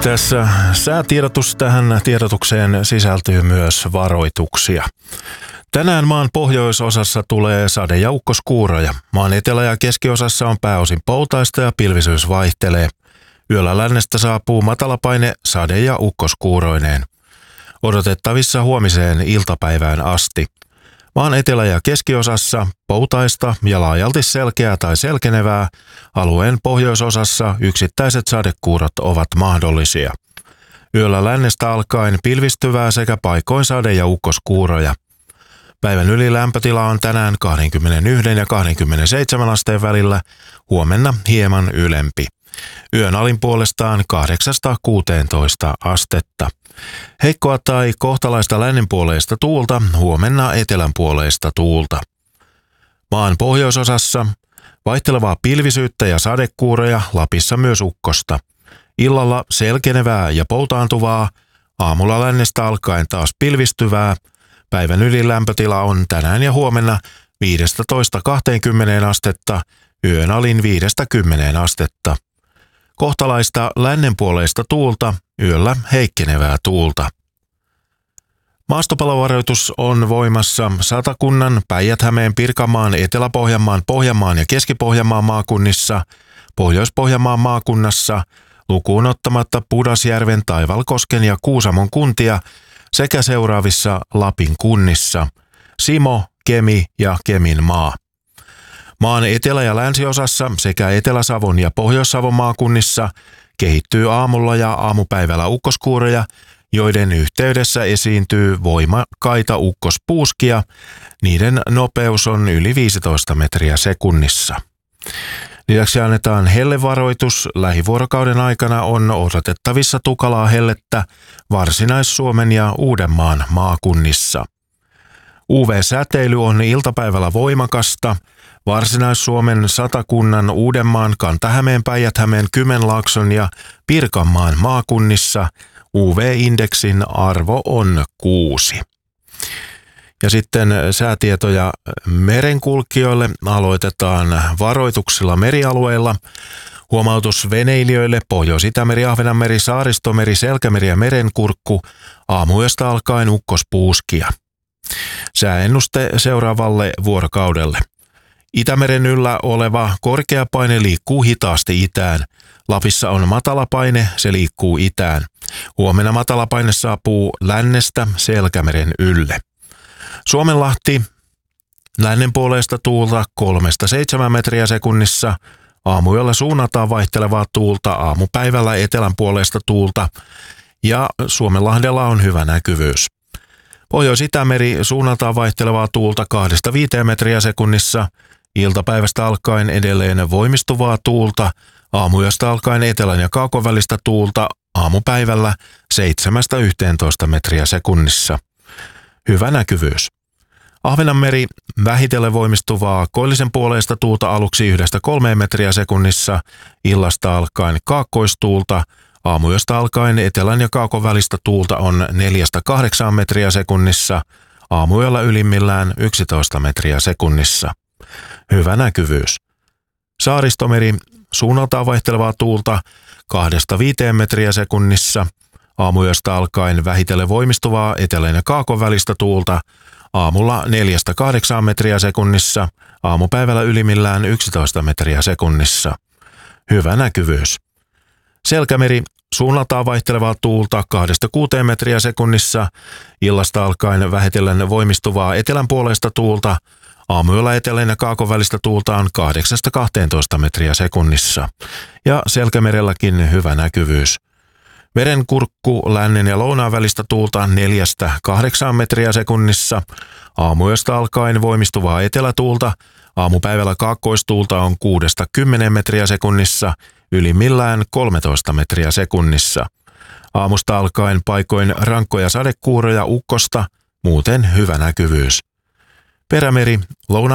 Tässä säätiedotus, tähän tiedotukseen sisältyy myös varoituksia. Tänään maan pohjoisosassa tulee sade- ja ukkoskuuroja. Maan etelä- ja keskiosassa on pääosin poutaista ja pilvisyys vaihtelee. Yöllä lännestä saapuu matalapaine sade- ja ukkoskuuroineen. Odotettavissa huomiseen iltapäivään asti. Maan etelä- ja keskiosassa poutaista ja laajalti selkeää tai selkenevää, alueen pohjoisosassa yksittäiset sadekuurot ovat mahdollisia. Yöllä lännestä alkaen pilvistyvää sekä paikoin sade- ja ukkoskuuroja. Päivän ylilämpötila on tänään 21 ja 27 asteen välillä, huomenna hieman ylempi. Yön alin puolestaan 8-16 astetta. Heikkoa tai kohtalaista lännenpuoleista tuulta, huomenna etelänpuoleista tuulta. Maan pohjoisosassa vaihtelevaa pilvisyyttä ja sadekuuroja, Lapissa myös ukkosta. Illalla selkenevää ja poutaantuvaa, aamulla lännestä alkaen taas pilvistyvää. Päivän ylilämpötila on tänään ja huomenna 15-20 astetta, yön alin 5-10 astetta. Kohtalaista lännenpuoleista tuulta, yöllä heikkenevää tuulta. Maastopalovaroitus on voimassa Satakunnan, Päijät-Hämeen, Pirkanmaan, Etelä-Pohjanmaan, Pohjanmaan ja Keski-Pohjanmaan maakunnissa, Pohjois-Pohjanmaan maakunnassa, lukuun ottamatta Pudasjärven, Taivalkosken ja Kuusamon kuntia sekä seuraavissa Lapin kunnissa, Simo, Kemi ja Keminmaa. Maan etelä- ja länsiosassa sekä Etelä-Savon ja Pohjois-Savon maakunnissa kehittyy aamulla ja aamupäivällä ukkoskuuroja, joiden yhteydessä esiintyy voimakkaita ukkospuuskia. Niiden nopeus on yli 15 metriä sekunnissa. Lisäksi annetaan hellevaroitus. Lähivuorokauden aikana on odotettavissa tukalaa hellettä Varsinais-Suomen ja Uudenmaan maakunnissa. UV-säteily on iltapäivällä voimakasta. Varsinais-Suomen, Satakunnan, Uudenmaan, Kanta-Hämeen, Päijät-Hämeen, Kymenlaakson ja Pirkanmaan maakunnissa UV-indeksin arvo on 6. Ja sitten säätietoja merenkulkijoille aloitetaan varoituksilla merialueilla. Huomautus veneilijöille Pohjois-Itämeri, Ahvenanmeri, Saaristomeri, Selkämeri ja Merenkurkku aamuyöstä alkaen ukkospuuskia. Sääennuste seuraavalle vuorokaudelle. Itämeren yllä oleva korkeapaine liikkuu hitaasti itään. Lapissa on matalapaine, se liikkuu itään. Huomenna matalapaine saapuu lännestä Selkämeren ylle. Suomenlahti, lännenpuoleista tuulta 3-7 metriä sekunnissa. Aamuyöllä suunnataan vaihtelevaa tuulta, aamupäivällä etelänpuoleista tuulta ja Suomenlahdella on hyvä näkyvyys. Pohjois-Itämeri suunnataan vaihtelevaa tuulta 2-5 metriä sekunnissa. Iltapäivästä alkaen edelleen voimistuvaa tuulta, aamuyöstä alkaen etelän ja kaakon välistä tuulta, aamupäivällä 7-11 metriä sekunnissa. Hyvä näkyvyys. Ahvenanmeri vähitellen voimistuvaa koillisen puoleista tuulta aluksi 1-3 metriä sekunnissa, illasta alkaen kaakkoistuulta, aamuyöstä alkaen etelän ja kaakon välistä tuulta on 4-8 metriä sekunnissa, aamuyöllä ylimmillään 11 metriä sekunnissa. Hyvä näkyvyys. Saaristomeri suunnaltaan vaihtelevaa tuulta 2-5 metriä sekunnissa, aamuyöstä alkaen vähitellen voimistuvaa etelän ja kaakon välistä tuulta, aamulla 4-8 metriä sekunnissa, aamupäivällä ylimmillään 11 metriä sekunnissa. Hyvä näkyvyys. Selkämeri suunnaltaan vaihtelevaa tuulta 2-6 metriä sekunnissa, illasta alkaen vähitellen voimistuvaa etelänpuoleista tuulta, aamuyöllä etelän ja kaakon välistä tuulta on 8-12 metriä sekunnissa ja Selkämerelläkin hyvä näkyvyys. Merenkurkku lännen ja lounaan välistä tuulta 4-8 metriä sekunnissa, aamuyöstä alkaen voimistuvaa etelätuulta, aamupäivällä kaakkoistuulta on 6-10 metriä sekunnissa, ylimmillään 13 metriä sekunnissa. Aamusta alkaen paikoin rankkoja sadekuuroja ukkosta, muuten hyvä näkyvyys. Perämeri,